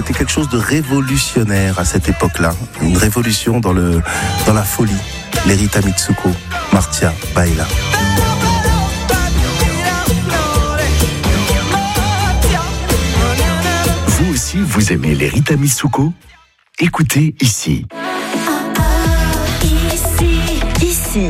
c'était quelque chose de révolutionnaire à cette époque-là. Une révolution dans la folie. Les Rita Mitsuko, Marcia, Baila. Vous aussi, vous aimez les Rita Mitsuko ? Écoutez ici. Ici.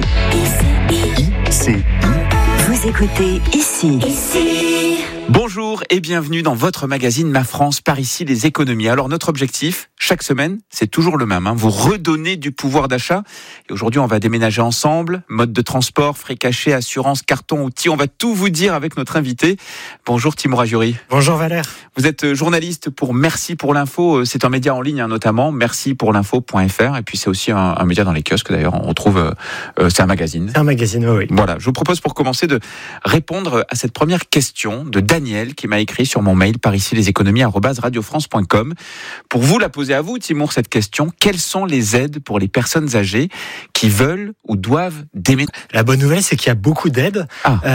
Vous écoutez ici. Bonjour et bienvenue dans votre magazine Ma France par ici les économies. Alors notre objectif, chaque semaine, c'est toujours le même, vous redonner du pouvoir d'achat. Et aujourd'hui, on va déménager ensemble, mode de transport, frais cachés, assurance, carton, outils. On va tout vous dire avec notre invité. Bonjour Timur Ajuri. Bonjour Valère. Vous êtes journaliste pour Merci pour l'info. C'est un média en ligne notamment, mercipourlinfo.fr. Et puis c'est aussi un média dans les kiosques d'ailleurs. On retrouve, c'est un magazine. C'est un magazine, oui. Voilà, je vous propose pour commencer de répondre à cette première question de Daniel qui m'a écrit sur mon mail par ici leséconomies@radiofrance.com. Pour vous la poser à vous, Timur, cette question, quelles sont les aides pour les personnes âgées qui veulent ou doivent déménager ? La bonne nouvelle, c'est qu'il y a beaucoup d'aides.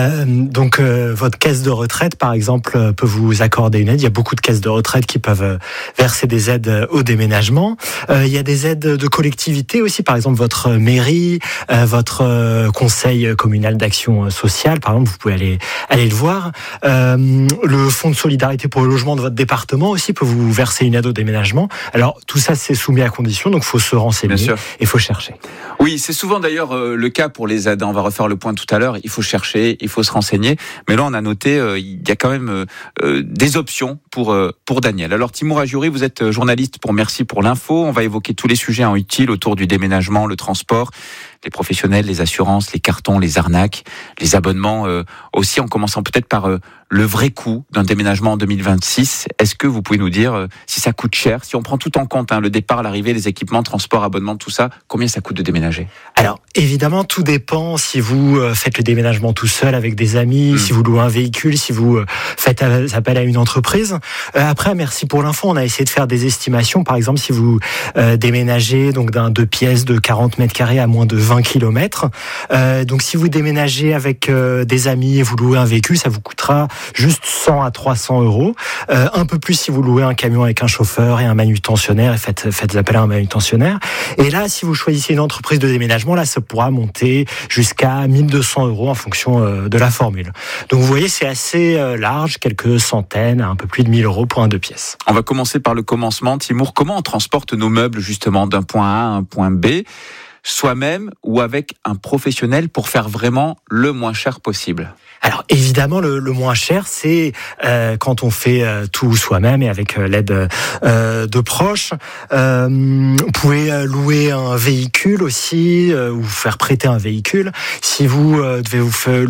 Votre caisse de retraite, par exemple, peut vous accorder une aide. Il y a beaucoup de caisses de retraite qui peuvent verser des aides au déménagement. Il y a des aides de collectivité aussi, par exemple votre mairie, votre conseil communal d'action sociale, par exemple, vous pouvez aller le voir. Le fonds de solidarité pour le logement de votre département aussi peut vous verser une aide au déménagement. Alors tout ça c'est soumis à condition, donc il faut se renseigner et il faut chercher. Oui, c'est souvent d'ailleurs le cas pour les aides. On va refaire le point tout à l'heure. Il faut chercher, il faut se renseigner. Mais là, on a noté, il y a quand même des options pour Daniel. Alors Timur Ajuri, vous êtes journaliste pour Merci pour l'info. On va évoquer tous les sujets utiles autour du déménagement, le transport, les professionnels, les assurances, les cartons, les arnaques, les abonnements aussi, en commençant peut-être par le vrai coût d'un déménagement en 2026. Est-ce que vous pouvez nous dire si ça coûte cher, si on prend tout en compte, le départ, l'arrivée, les équipements, transport, abonnement, tout ça, combien ça coûte de déménager ? Alors, évidemment, tout dépend si vous faites le déménagement tout seul avec des amis, si vous louez un véhicule, si vous faites appel à une entreprise. Après, Merci pour l'info, on a essayé de faire des estimations. Par exemple, si vous déménagez donc d'un 2 pièces de 40 mètres carrés à moins de 20 km, donc si vous déménagez avec des amis et vous louez un véhicule, ça vous coûtera juste 100 à 300 euros. Un peu plus si vous louez un camion avec un chauffeur et un manutentionnaire et faites appel à un manutentionnaire. Et là, si vous choisissez une entreprise de déménagement, là, ça pourra monter jusqu'à 1200 euros en fonction de la formule. Donc vous voyez, c'est assez large, quelques centaines, un peu plus de 1000 euros pour un 2 pièces. On va commencer par le commencement. Timur, comment on transporte nos meubles justement d'un point A à un point B, soi-même ou avec un professionnel pour faire vraiment le moins cher possible ? Alors évidemment, le moins cher, c'est quand on fait tout soi-même et avec l'aide de proches. Vous pouvez louer un véhicule aussi ou faire prêter un véhicule. Si vous devez vous